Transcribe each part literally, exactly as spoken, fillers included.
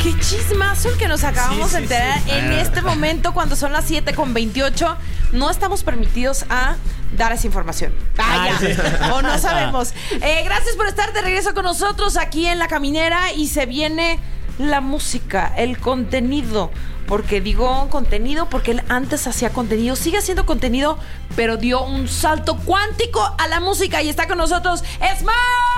Qué chismazo el que nos acabamos sí, de enterar sí, sí. en este momento cuando son las siete con veintiocho. No estamos permitidos a dar esa información. Ah, ya. sí. O no sabemos. Eh, gracias por estar de regreso con nosotros aquí en La Caminera. Y se viene la música, el contenido. Porque digo contenido porque él antes hacía contenido, sigue haciendo contenido, pero dio un salto cuántico a la música. Y está con nosotros Smike.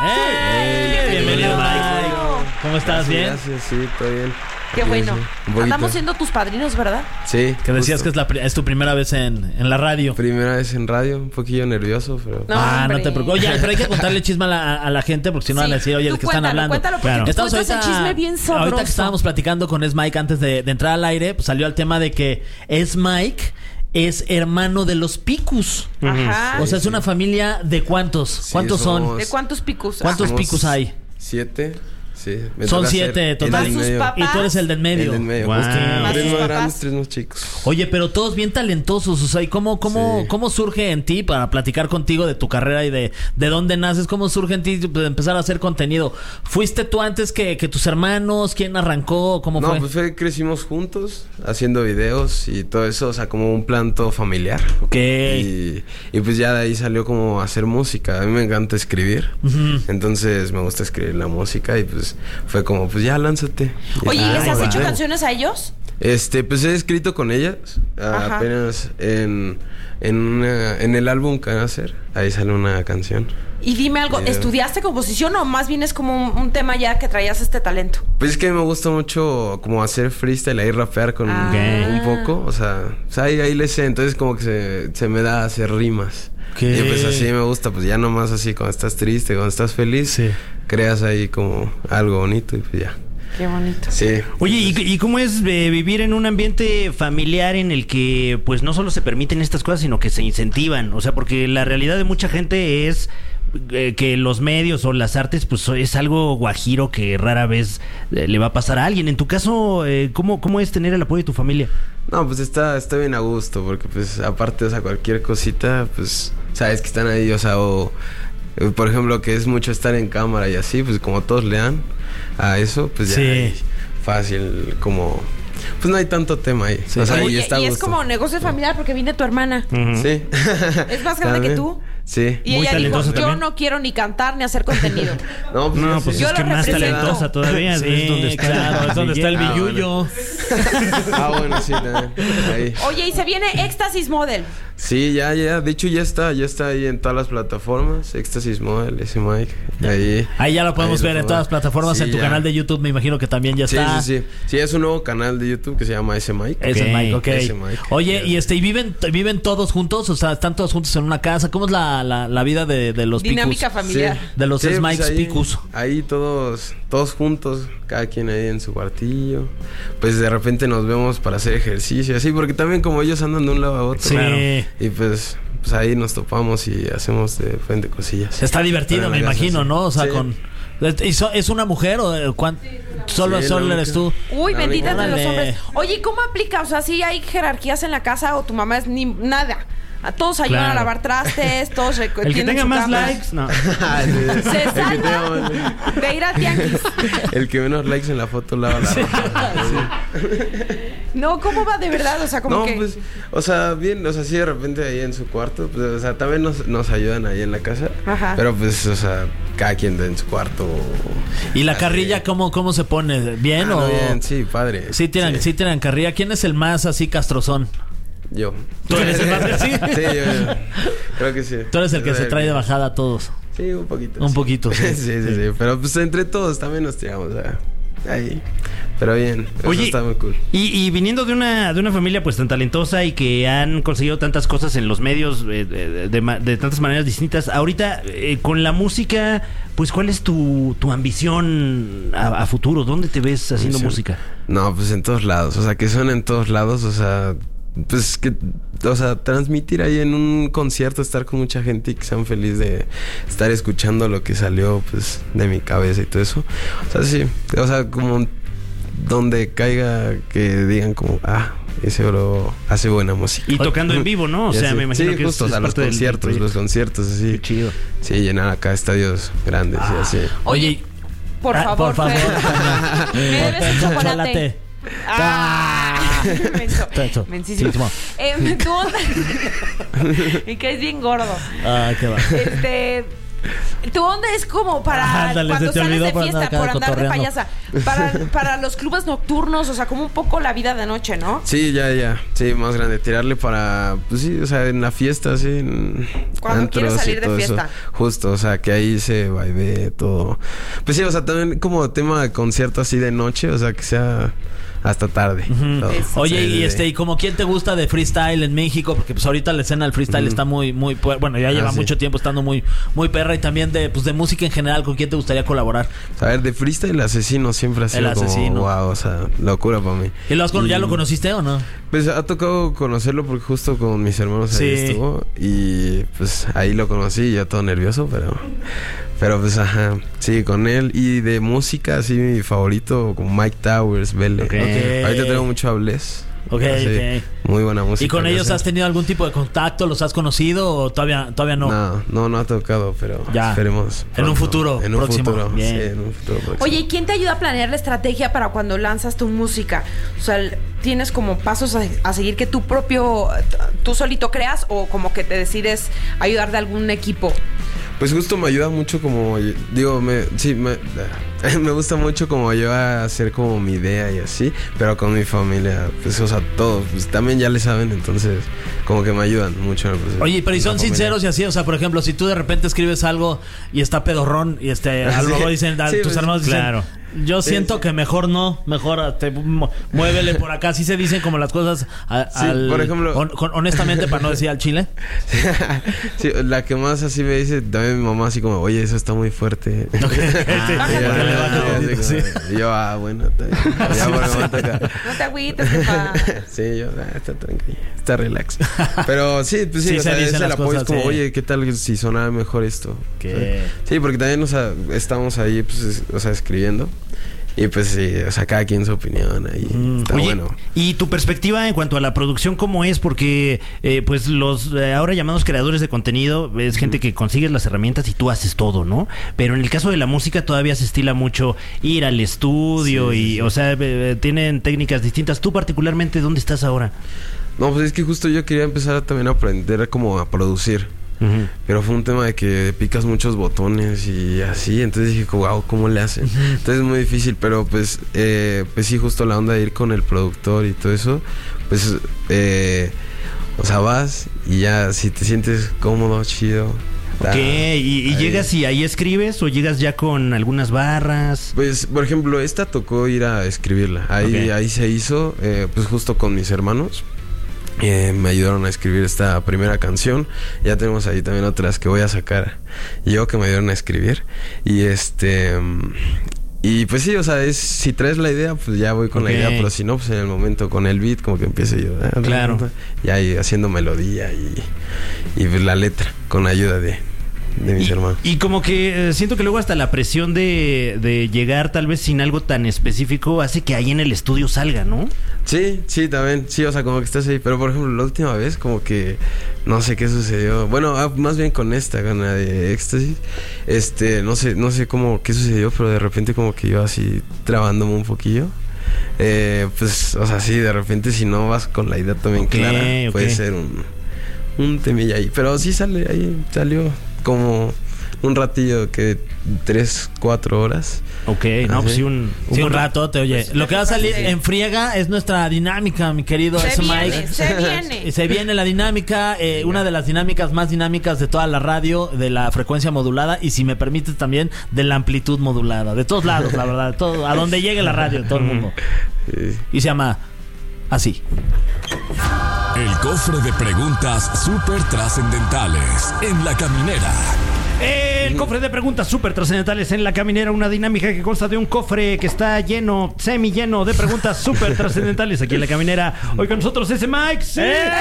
¡Hey! Bienvenido, Mike. ¿Cómo estás? Gracias, ¿Bien? Gracias, sí, todo bien. Qué Sí, bueno. sí, un poquito. Andamos siendo tus padrinos, ¿verdad? Sí. Que decías justo. que es, la, pri- es tu primera vez en, en la radio. Primera vez en radio, un poquillo nervioso, pero... No, ah, hombre. no te preocupes. Oye, pero hay que contarle chisme a la, a la gente porque si no Sí. van a decir, oye, Tú ¿de qué están cuéntalo, hablando? cuéntalo, porque tú Estamos cuentas el ahorita, chisme bien sabroso. ahorita que estábamos platicando con Smike antes de, de entrar al aire, pues salió el tema de que Smike es hermano de los Picus. Ajá. O sea, es una familia de cuántos? Sí, ¿Cuántos son? somos- ¿De cuántos picos? ¿Cuántos Somos picus hay? Siete, sí. Me Son toca siete, ser el total. del Sus medio. papás. Y tú eres el del El medio. del medio, Wow. justo. Más Tres sus más papás. grandes, tres más chicos. Oye, pero todos bien talentosos, o sea, ¿y cómo, cómo, Sí. cómo surge en ti para platicar contigo de tu carrera y de, de dónde naces? ¿Cómo surge en ti pues, empezar a hacer contenido? ¿Fuiste tú antes que, que tus hermanos? ¿Quién arrancó? ¿Cómo No, fue? pues fue, crecimos juntos, haciendo videos y todo eso, o sea, como un plan todo familiar. Ok. Y, y pues ya de ahí salió como hacer música. A mí me encanta escribir. Ujú. Entonces me gusta escribir la música y pues fue como, pues ya lánzate. Y Oye, ¿y así, les Ah, has va. hecho canciones a ellos? Este, pues he escrito con ellas. ah, Ajá. apenas en, en, una- en el álbum que van a hacer, ahí sale una canción. Y dime algo, Yeah. ¿estudiaste composición o más bien es como un, un tema ya que traías este talento? Pues es que me gusta mucho como hacer freestyle, ahí rapear con Ah. un poco. O sea, o sea, ahí, ahí le sé, entonces como que se, se me da hacer rimas. Ok. Y pues así me gusta, pues ya nomás así cuando estás triste, cuando estás feliz, Sí. creas ahí como algo bonito y pues ya. Qué bonito. Sí. Oye, ¿y, y cómo es eh, vivir en un ambiente familiar en el que pues no solo se permiten estas cosas, sino que se incentivan? O sea, porque la realidad de mucha gente es eh, que los medios o las artes pues es algo guajiro que rara vez eh, le va a pasar a alguien. En tu caso, eh, ¿cómo, ¿cómo es tener el apoyo de tu familia? No, pues está, está bien a gusto, porque pues aparte, o sea, cualquier cosita, pues sabes que están ahí, o sea, o eh, por ejemplo, que es mucho estar en cámara y así, pues como todos le dan a eso, pues ya Sí. ahí fácil, como, pues no hay tanto tema ahí. Sí. O sea, Oye, y está a y es gusto. como negocio familiar porque viene tu hermana. Sí. ¿Es más grande que También. tú? Sí. Y Muy ella dijo, talentosa yo también. no quiero ni cantar ni hacer contenido. No, pues, No, ya pues sé. Yo es que lo más represento. talentosa todavía. Sí, es donde está, claro, es donde está el Ah, bueno. billullo. Ah, bueno, sí, también. Ahí. Oye, y se viene Éxtasis Model. Sí, ya, ya. De hecho, ya está, ya está ahí en todas las plataformas. Éxtasis Model, ese Mike. Ahí. Ahí ya lo podemos Ahí ver en puedo todas las ver. plataformas, Sí, en tu ya. canal de YouTube, me imagino que también ya Sí, está. sí, sí. Sí, es un nuevo canal de YouTube que se llama ese Mike. Es el Ok, Mike, ok. ese Mike. Oye, Ya. y este, ¿y viven, viven todos juntos? O sea, ¿están todos juntos en una casa? ¿Cómo es la, la, la vida de, de los Dinámica Picus? familiar. De los pues Smikes ahí, Picus. Ahí todos, todos juntos, cada quien ahí en su cuartillo. Pues de repente nos vemos para hacer ejercicio, así, porque también como ellos andan de un lado a otro. Sí. Claro. Y pues, pues ahí nos topamos y hacemos de frente cosillas. Está divertido, Pero me la casa, imagino, sí. ¿no? O sea, Sí. con... ¿Y so- ¿Es una mujer o eh, cuán- solo, Sí, solo la eres mujer. tú? Uy, La bendita única. entre los Órale. hombres. Oye, ¿y cómo aplica? O sea, ¿sí hay jerarquías en la casa o tu mamá es ni nada? A todos ayudan Claro. a lavar trastes, todos rec- El que tienen tenga su más cama. likes, no. Se El que salva tenga- de ir al tianguis. El que menos likes en la foto lava la ropa. No, ¿cómo va de verdad? O sea, como No, que... pues, o sea, bien, o sea, sí de repente ahí en su cuarto, pues, o sea, también nos, nos ayudan ahí en la casa. Ajá. Pero pues, o sea, cada quien en su cuarto. ¿Y la así. carrilla cómo, cómo se pone? ¿Bien Ah, o...? no, bien, sí, padre. Sí tiran, sí. tiran carrilla. ¿Quién es el más así castrozón? Yo. ¿Tú eres el más sí? Sí, yo, yo. Creo que sí. Tú eres el que Es se trae de bajada a todos. Sí, un poquito. Un sí. poquito, sí. sí, sí, sí. Pero pues entre todos también nos tiramos, o sea, ahí. Pero bien, eso Oye, está muy cool. Y, y viniendo de una de una familia pues tan talentosa y que han conseguido tantas cosas en los medios eh, de, de ma- de tantas maneras distintas, ahorita eh, con la música, pues ¿cuál es tu, tu ambición a, a futuro? ¿Dónde te ves haciendo Sí. música? No, pues en todos lados, o sea, que suene en todos lados, o sea, pues que, o sea, transmitir ahí en un concierto, estar con mucha gente y que sean felices de estar escuchando lo que salió, pues, de mi cabeza y todo eso. O sea, sí, o sea, como donde caiga que digan como, ah, ese bro hace buena música. Y tocando en vivo, ¿no? O Ya sea, sé. me imagino sí, que justo, es, o sea, es los parte del- del conciertos, los proyecto. conciertos, así. Qué chido. Sí, llenar acá estadios grandes y así. Oye, por Ah, favor, por favor, Fer. Tania. Me debes un chocolate. Chocolate. Ah, menso. Menso. Mensísimo. Sí, Eh, tú onda. Y que es bien gordo. Ah, qué va. Este. Tu onda es como para Ándale, cuando se te sales olvidó de por fiesta, andar acá por andar de cotorreando. payasa. Para, para los clubes nocturnos, o sea, como un poco la vida de noche, ¿no? Sí, ya, ya. Sí, más grande. Tirarle para, pues sí, o sea, en la fiesta, sí. En Cuando antros quieres y salir de todo eso. fiesta. Justo, o sea, que ahí se baile todo. Pues sí, o sea, también como tema de concierto así de noche, o sea, que sea hasta tarde. Todo. Eso. Oye, Sí, y sí, este, sí. ¿y como quién te gusta de freestyle en México? Porque pues ahorita la escena del freestyle Ujú. está muy, muy, pues, bueno, ya lleva Ah, sí. mucho tiempo estando muy, muy perra, y también de, pues de música en general, ¿con quién te gustaría colaborar? A ver, de freestyle el asesino siempre ha sido El Asesino. como, wow, o sea, locura para mí. ¿Y lo has con- Y- ya lo conociste o no? Pues ha tocado conocerlo porque justo con mis hermanos ahí Sí. estuvo. Y pues ahí lo conocí, ya todo nervioso, pero... Pero pues ajá, sí, con él. Y de música, así mi favorito, como Mike Towers, Vele. Ok. Ok. Ahorita tengo mucho a Bless. Ok, Así, ok. muy buena música. ¿Y con que ellos hacen. has tenido algún tipo de contacto? ¿Los has conocido o todavía, todavía no? No, no, no ha tocado, pero Ya. esperemos. En un pronto. futuro En un próximo. futuro, Bien. sí, en un futuro próximo. Oye, ¿y quién te ayuda a planear la estrategia para cuando lanzas tu música? O sea, ¿tienes como pasos a, a seguir que tú propio, tú solito creas o como que te decides ayudar de algún equipo? Pues justo me ayuda mucho como, digo, me, sí, me, me gusta mucho como yo a hacer como mi idea y así, pero con mi familia, pues, o sea, todos, pues también ya le saben, entonces como que me ayudan mucho en el proceso. Oye, pero y La son familia. sinceros y así, o sea, por ejemplo, si tú de repente escribes algo y está pedorrón y este, a lo Sí. mejor dicen, a Sí, tus pues, hermanos dicen, claro. yo Sí, siento sí. que mejor no, mejor te mu- muévele por acá, así se dicen como las cosas a- Sí, al- por ejemplo- hon- con- honestamente, para no decir al chile. Sí, la que más así me dice también mi mamá así como, oye, eso está muy fuerte. Ah, Bájale. porque le baja Así poquito, sí. como, y yo, ah, bueno, está bien. Ya porque me toca. No te agüites, jefa. Sí, yo, ah, está tranquilo, está relax. Pero sí, pues sí, Sí, o se sea, dicen es el las apoyo, cosas, es como, sí. oye, ¿qué tal si sonaba mejor esto? Que- Sí, porque también, o sea, estamos ahí, pues, es- o sea, escribiendo. Y pues sí, o sea, cada quien su opinión ahí. Mm. Está Oye, bueno. y tu perspectiva en cuanto a la producción, ¿cómo es? Porque eh, pues los eh, ahora llamados creadores de contenido es gente que consigues las herramientas y tú haces todo, ¿no? Pero en el caso de la música todavía se estila mucho ir al estudio Sí, y, sí, sí. o sea, eh, eh, tienen técnicas distintas. Tú particularmente, ¿dónde estás ahora? No, pues es que justo yo quería empezar a también a aprender como a producir. Ujú. Pero fue un tema de que picas muchos botones y así. Entonces dije, wow, ¿cómo le hacen? Entonces es muy difícil, pero pues, eh, pues sí, justo la onda de ir con el productor y todo eso. Pues, eh, o sea, vas y ya si te sientes cómodo, chido. Ok, ta, ¿y, y ahí. llegas y ahí escribes o llegas ya con algunas barras? Pues, por ejemplo, esta tocó ir a escribirla. Ahí, Ok. ahí se hizo, eh, pues justo con mis hermanos. Eh, me ayudaron a escribir esta primera canción. Ya tenemos ahí también otras que voy a sacar yo que me ayudaron a escribir. Y este... mm, y pues sí, o sea, es si traes la idea, pues ya voy con Ok. la idea. Pero si no, pues en el momento con el beat como que empiezo yo. ah, Claro. Y ahí haciendo melodía y, y pues la letra con ayuda de, de mis y, hermanos. y como que eh, siento que luego hasta la presión de, de llegar tal vez sin algo tan específico hace que ahí en el estudio salga, ¿no? Sí, sí, también. Sí, o sea, como que estás ahí. Pero, por ejemplo, la última vez como que no sé qué sucedió. Bueno, ah, más bien con esta, con la de Éxtasis. Este, no sé, no sé cómo, qué sucedió, pero de repente como que yo así trabándome un poquillo. Eh, pues, o sea, sí, de repente si no vas con la idea también Ok, clara, ok. puede ser un, un temilla ahí. Pero sí sale ahí, salió como un ratillo que tres, cuatro horas. Ok, no, ¿Ah, pues sí? sí, un, Sí, un buen rato te oye. Pues, Lo que va a salir sí. en friega es nuestra dinámica, mi querido Se S. viene, Mike. se viene. Y se viene la dinámica, eh, una de las dinámicas más dinámicas de toda la radio, de la frecuencia modulada y si me permites también de la amplitud modulada, de todos lados, la verdad, de todo, a donde llegue la radio, de todo el mundo. Sí. Y se llama así. El cofre de preguntas súper trascendentales en La Caminera. El cofre de preguntas súper trascendentales en La Caminera, una dinámica que consta de un cofre que está lleno, semi lleno de preguntas súper trascendentales aquí en La Caminera. Hoy con nosotros ese Mike. ¡Sí!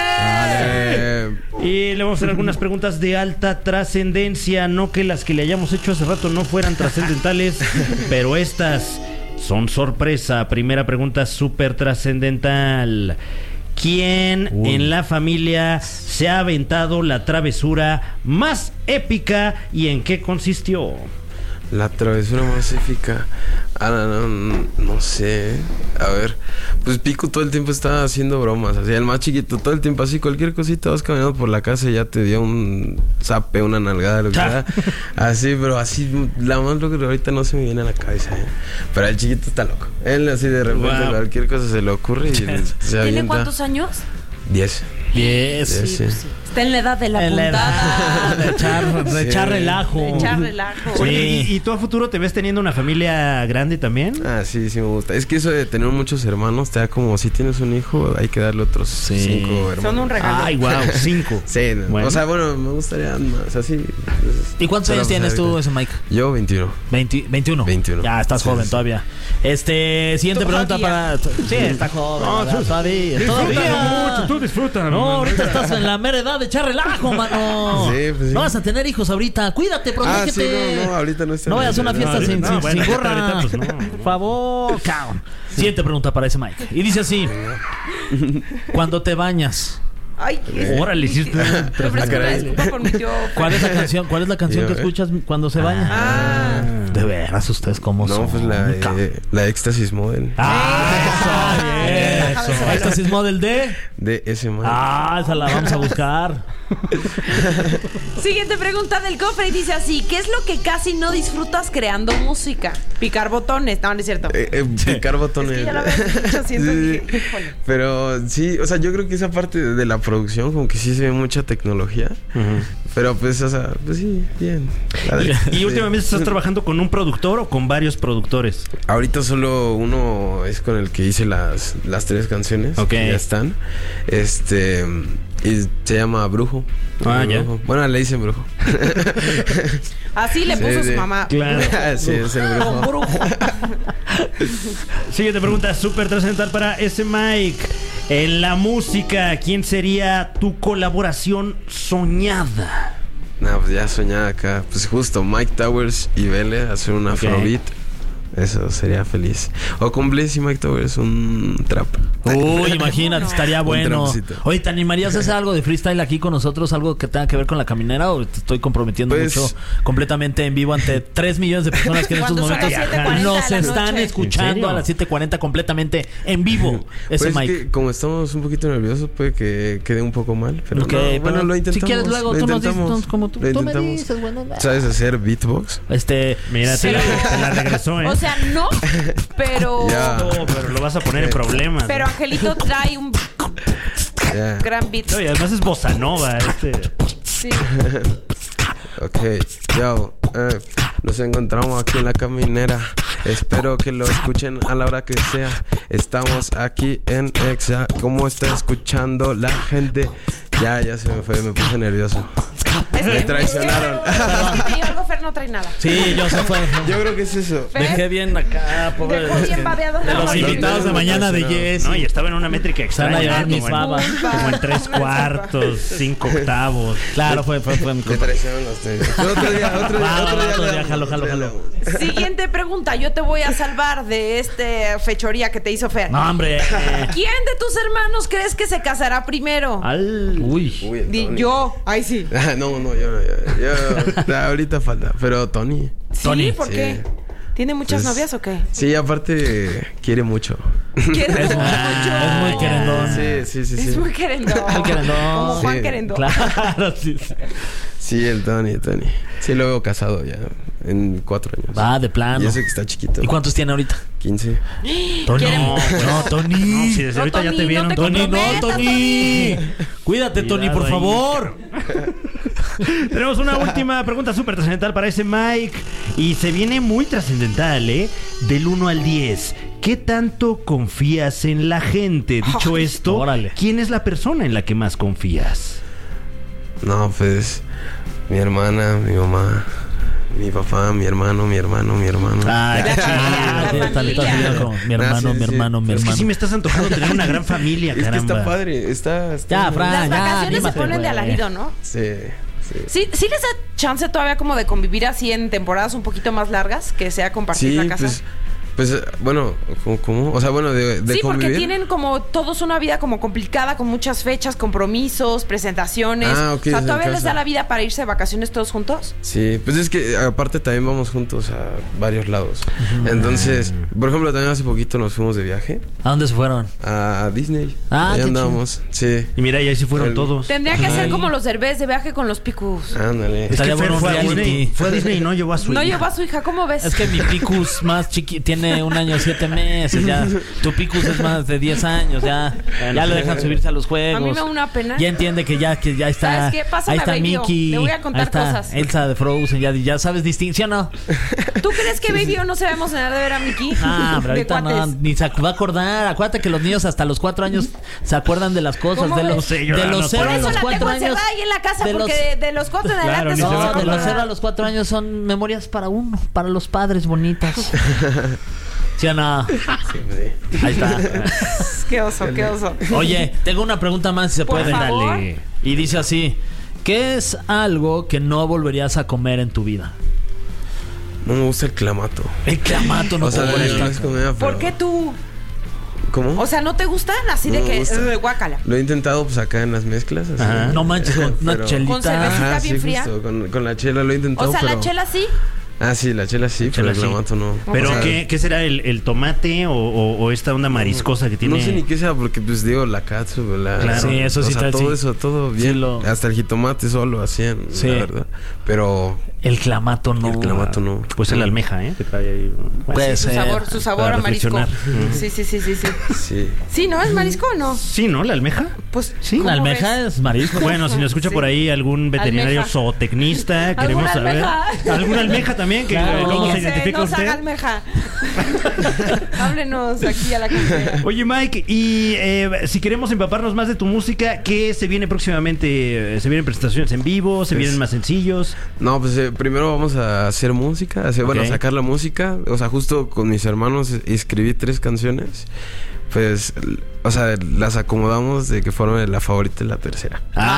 Eh, Y le vamos a hacer algunas preguntas de alta trascendencia. No que las que le hayamos hecho hace rato no fueran trascendentales, pero estas son sorpresa. Primera pregunta súper trascendental. ¿Quién Uy. en la familia se ha aventado la travesura más épica y en qué consistió? La travesura más épica. Ah, no, no, no sé. A ver, pues Pico todo el tiempo estaba haciendo bromas. Así, el más chiquito, todo el tiempo así, cualquier cosita, vas caminando por la casa y ya te dio un zape, una nalgada, lo que sea. Así, pero así, la más loca que ahorita no se me viene a la cabeza, ¿eh? Pero el chiquito está loco. Él así de repente Wow. cualquier cosa se le ocurre y se ¿Tiene avienta. cuántos años? Diez. Diez. Diez, sí. Está en la edad de la En la edad puntada. de echar, de Sí. echar relajo. De echar relajo. Sí. Oye, ¿y, y tú a futuro te ves teniendo una familia grande también? Ah, sí, sí me gusta. Es que eso de tener muchos hermanos te da como si tienes un hijo, hay que darle otros Sí. cinco hermanos. Son un regalo. Ay, wow, cinco. Sí, no. Bueno. O sea, bueno, me gustaría más así. ¿Y cuántos Pero, años pues, tienes tú, ahorita- ese Mike? Yo, veintiuno. veinte, veintiuno. veintiuno. Ya estás Sí, joven sí. todavía. Este, siguiente pregunta Todavía. para. Sí, está joven. ¿verdad? Todavía. Todavía. tú disfruta. No, ahorita estás en la mera edad de echar relajo, mano. Sí, pues sí. No vas a tener hijos ahorita. Cuídate, Ah, sí, protégete. no, no, ahorita no está. No vayas a una No, fiesta no, sin, no, sin, bueno, sin ahorita, gorra. ahorita, pues, no. Por favor, cabrón. Siguiente pregunta para ese Mike. Y dice así: cuando te bañas, Ay, qué... Órale, hiciste. Te ofrezco una caray. disculpa por mi tío. ¿cuál es la canción? ¿Cuál es la canción Yo, que eh. escuchas cuando se baña? Ah. De veras, ustedes cómo son. No, pues la, cabrón. eh, la Éxtasis Model. Ah, eso, eso. Éxtasis Model D. De ese man. Ah, esa la vamos a buscar. Siguiente pregunta del cofre y dice así: ¿qué es lo que casi no disfrutas creando música? Picar botones. No, no es cierto. Eh, eh, picar botones. Es que ya lo había dicho, siento Sí, que- híjole. pero sí, o sea, yo creo que esa parte de, de la producción, como que sí se ve mucha tecnología. Pero pues, o sea, pues sí, bien. La de- ¿Y últimamente sí. estás trabajando con un productor o con varios productores? Ahorita solo uno es con el que hice las, las tres canciones. Ok. Que ya están. Este. Y se llama Brujo. Ah, ya. Brujo. Bueno, le dicen Brujo. Así le Sí, puso sí. su mamá. Claro. sí, es el Con Brujo. brujo. Siguiente pregunta súper trascendental para ese Mike. En la música, ¿quién sería tu colaboración soñada? No, pues ya soñaba acá. Pues justo Mike Towers y Vele hacer un afrobeat. Eso sería feliz. O con Blaze y Mike Towers un trap. Uy, imagínate, estaría Un bueno. trapcito. Oye, ¿te animarías a hacer algo de freestyle aquí con nosotros? ¿Algo que tenga que ver con la caminera? ¿O te estoy comprometiendo Pues- mucho completamente en vivo ante tres millones de personas que en estos Cuando son momentos las siete cuarenta nos de la están noche. escuchando ¿En serio? a las siete cuarenta completamente en vivo? Ese Pues Mike. que como estamos un poquito nerviosos, puede que quede un poco mal. Pero Ok, no, pero bueno, lo intentamos. si quieres luego lo tú nos dices, intentamos, entonces, como tú, lo tú me intentamos. dices, bueno, ¿Sabes hacer beatbox? Este, Mira, te la, te la regresó, ¿eh? O sea, no, pero. Ya. No, pero lo vas a poner en problemas. Pero Angelito trae un Ya. gran beat. No, y además es bossa nova. Este. Sí. Ok, yo, eh, nos encontramos aquí en la caminera. Espero que lo escuchen a la hora que sea. Estamos aquí en Exa. ¿Cómo está escuchando la gente? Ya, ya se me fue, me puse nervioso. Es Me que- traicionaron. es que- Si te digo algo, Fer no trae nada. sí, yo se fue. Yo creo que es eso. Fer Dejé bien acá, pobre. dejó bien babeado. De los Sí. invitados de mañana de Yes. No, y estaba en una métrica Se van a extraña. llevar mis como, en, babas. como en tres cuartos, cinco octavos. Claro, fue, fue, fue mi Me culpa. traicionaron los tres. Pero otro día, otro día, Va, va, otro va, día. otro le día, damos, jalo, jalo, otro día jalo. le damos. Siguiente pregunta. Yo te voy a salvar de este fechoría que te hizo Fer. No, hombre. ¿Quién de tus hermanos crees que se casará primero? Al... Uy. Uy, el Di- Tony. yo. Ay, sí. Ah, no, no, yo no. Yo, yo- ahorita falta. Pero Tony. Tony. ¿Sí? ¿Por Sí. qué? ¿Tiene muchas Pues, novias o qué? Sí, aparte quiere mucho. ¿Quieres Es, mucho? es muy querendón. Sí, sí, sí, sí. Es muy querendón. Muy querendón. Como Juan Sí, querendón. Claro, sí, sí. Sí, el Tony, el Tony. Sí, lo veo casado ya en cuatro años. Va, de plano. Y ese que está chiquito. ¿Y cuántos tiene ahorita? quince. Tony. ¿Quieren- No, no, Tony. No, si desde No, ahorita ya Tony, te vieron. no te Tony, no, comprometas, Tony. Cuídate, Tony, por Cuidado ahí. favor. Tenemos una última pregunta súper trascendental para ese Mike. Y se viene muy trascendental, ¿eh? Del uno al diez. ¿Qué tanto confías en la gente? Dicho Ay, esto, órale. ¿quién es la persona en la que más confías? No, pues mi hermana, mi mamá, mi papá, mi hermano, mi hermano, mi hermano. Ay, qué La chido. familia, la Sí, está- está familia. chido como mi hermano, Ah, sí, mi sí. hermano, mi Es que hermano. sí me estás antojando tener una gran familia, Es que caramba. está padre, está... está Ya, Fran. Las ya, vacaciones se anímate, ponen de güey. alarido, ¿no? Sí, sí. Sí, sí les da chance todavía como de convivir así en temporadas un poquito más largas, que sea compartir Sí, la casa. pues Pues, eh, bueno, ¿cómo? cómo? O sea, bueno, de, de Sí, convivir. porque tienen como todos una vida como complicada, con muchas fechas, compromisos, presentaciones. Ah, ok, o sea, es en ¿todavía les casa. da la vida para irse de vacaciones todos juntos? Sí, pues es que aparte también vamos juntos a varios lados. Entonces, por ejemplo, también hace poquito nos fuimos de viaje ¿A dónde se fueron? a Disney. Ah, Ahí qué andábamos, sí. Y mira, y ahí sí fueron El- todos. Tendría que Ay. ser como los Derbez de viaje con los Picus. Ándale. Es que Estaría Fer bueno un fue a reality. Disney, fue a Disney y no llevó a su No hija. llevó a su hija, ¿cómo ves? Es que mi Picus más chiqui tiene un año siete meses ya. Tu Picus es más de diez años ya. Ya lo dejan subirse a los juegos. A mí me da una pena. Ya entiende que ya que ya está. ¿Sabes qué? Pásame ahí está a Baby O. Mickey. Le voy a contar ahí está cosas. Elsa de Frozen, ya, ya sabes distinción, ¿no? ¿Tú crees que Baby O no se va a emocionar de ver a Mickey? Ah, pero De ahorita no, cuates. ni se va a acordar. Acuérdate que los niños hasta los cuatro años se acuerdan de las cosas. ¿Cómo De ves? los, No sé, yo de no los puedo. cero Por a eso los la cuatro tengo años. encerrada ahí en la casa, de porque los- de, de los cuatro en Claro, adelante ni no se va a No, de acordar. los cero a los cuatro años son memorias para uno, para los padres bonitas. ¿Sí o no? Sí, pues, sí. Ahí está. Qué oso, qué oso. Oye, tengo una pregunta más si se Por puede. favor. Dale. Y dice así: ¿qué es algo que no volverías a comer en tu vida? No me gusta el clamato. El clamato no O sea, puedo no estar- es comida, ¿Por pero- qué tú? ¿Cómo? O sea, ¿no te gustan? Así No de me que gusta. eh, guácala. Lo he intentado pues acá en las mezclas. Así. Ajá. No manches, con una Pero- chelita. Con cerveza. Ajá, bien sí, fría. justo, con, con la chela lo he intentado, O sea, pero... la chela sí. Ah, sí, la chela sí, pero chela el sí. clamato no. Pero O sea, ¿qué, qué será el, el tomate o, o- o esta onda mariscosa que tiene? No sé ni qué sea, porque pues digo, la katsu, la... Claro. Sí, eso o sí sea, trae- todo sí. eso, todo bien. lo- Hasta el jitomate solo hacían, Sí. la verdad. Pero El clamato no. el clamato no. Pues el almeja, ¿eh? Que trae ahí. Puede Su ser. sabor, su sabor Para a marisco. reflexionar. Sí, sí, sí, sí, sí. Sí. Sí, ¿no? ¿Es marisco o no? Sí, ¿no? La almeja. Pues, Sí, ¿cómo La almeja ves? es marisco. Bueno, si nos escucha por ahí algún veterinario Almeja. zootecnista, queremos ¿Alguna saber. almeja? ¿Alguna almeja también? Que, Claro. ¿Cómo se Fíjese, identifica no se haga usted? almeja. Háblenos aquí a la cantera. Oye, Mike, y eh, si queremos empaparnos más de tu música, ¿qué se viene próximamente? ¿Se vienen presentaciones en vivo? ¿Se Pues- vienen más sencillos? No, pues eh, primero vamos a hacer música, hacer, bueno, Ok. sacar la música. O sea, justo con mis hermanos eh, escribí tres canciones. Pues, l- o sea, las acomodamos de que fueron la favorita y la tercera.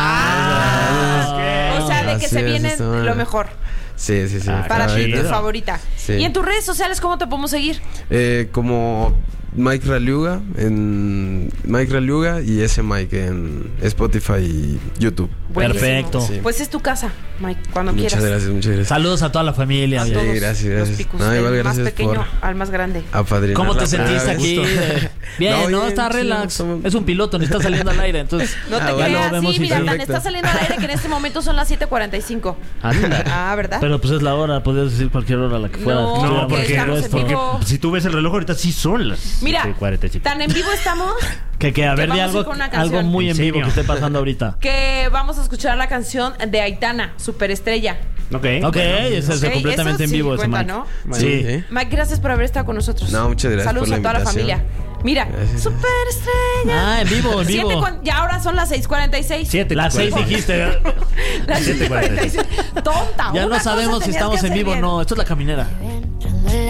Ah, O sea, de que Así se es, viene está lo bueno. mejor Sí, sí, sí. Ah, para ti, Favorita. tu favorita. Sí. Y en tus redes sociales, ¿cómo te podemos seguir? Eh, como Mike Raliuga en Mike Raliuga y ese Mike en Spotify y YouTube. Buenísimo. Perfecto. Sí. Pues es tu casa, Mike, cuando Muchas quieras. gracias, muchas gracias. Saludos a toda la familia. A Sí, todos gracias, los gracias. picos, No, igual del más gracias pequeño por- al más grande. Apadrinar ¿Cómo te la- sentiste Ah, aquí? gusto. Eh, Bien, No, no, bien, está sí, relax. estamos- Es un piloto, ni está saliendo al aire, entonces. No te Ah, bueno, creas, vemos sí, si mira, tan perfecto. está saliendo al aire que en este momento son las siete cuarenta y cinco. Anda. Ah, ¿verdad? Pero pues es la hora, podrías decir cualquier hora la que fuera. No, que No, estuviéramos porque, estamos en haciendo esto. vivo. porque si tú ves el reloj ahorita sí son las Mira, siete cuarenta y cinco. tan en vivo estamos Que, que a Que ver, de vamos a ir algo, con una algo canción. muy en ¿En vivo serio? que esté pasando ahorita. que vamos a escuchar la canción de Aitana, Superestrella. Ok. Ok, ese es Ok, completamente eso en vivo sí ese cuenta, Mike. ¿no? Sí. Sí. Mike, gracias por haber estado con nosotros. No, muchas gracias Saludos por la a toda la invitación. familia. Mira, Gracias. Superestrella. Ah, en vivo, en vivo. Siete cuan- ya ahora son las seis cuarenta y seis. Siete. Las seis cuarenta. dijiste. Las siete cuarenta y seis. Tonta. Ya una no cosa sabemos si tenías estamos que en hacer vivo o bien. no. Esto es La Caminera.